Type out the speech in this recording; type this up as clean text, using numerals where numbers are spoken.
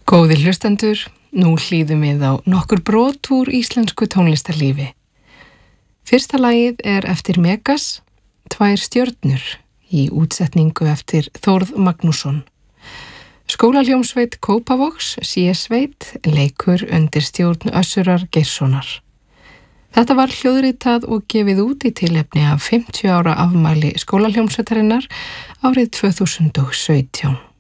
Góðir hlustendur, nú hlýðum við á nokkur brot úr íslensku tónlistarlífi. Fyrsta lagið er eftir Megas, Tvær stjörnur, í útsetningu eftir Þórð Magnússon. Skólahljómsveit Kópavogs, C-sveit, leikur undir stjórn Össurar Geirssonar. Þetta var hljóðritað og gefið út í tilefni af 50 ára afmæli skólahljómsveitarinnar árið 2017.